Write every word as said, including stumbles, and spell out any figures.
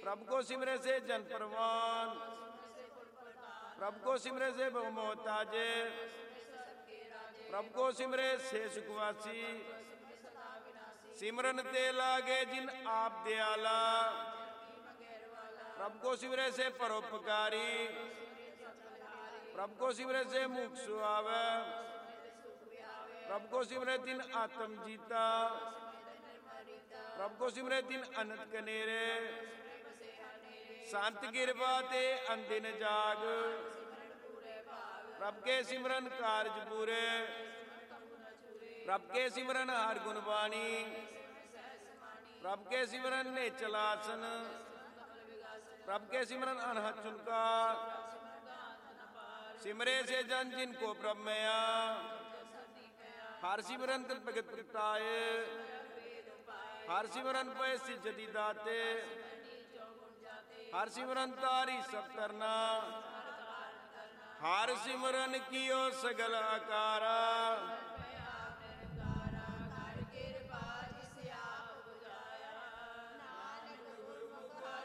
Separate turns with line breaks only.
प्रभु को सिमरे से जन परवान, प्रभु को सिमरे से बहु मोहताजे, प्रभु को सिमरे से सुखवासी। सिमरन ते लागे जिन आप दयाला, प्रभु को सिमरे से परोपकारी, प्रभु को सिमरे से मुख सुहावे, प्रभु को सिमरे दिन आत्म जीता, प्रभु को सिमरे दिन अनंत कनेरे। संत गिरवा ते अंदिन जाग, प्रभु के सिमरन कारज पूरे, प्रभु के सिमरन हर गुण वाणी, प्रभु के सिमरन ने चलासन, प्रभु के सिमरन अनहद चुनका। सिमरे से जन जिनको प्रभु मया, हर सिमरन भगत प्रगटाए, हर सिमरन पे सिद्धि दाते, हर सिमरन तारी सब करना, हर सिमरन कियो सगल आकारा।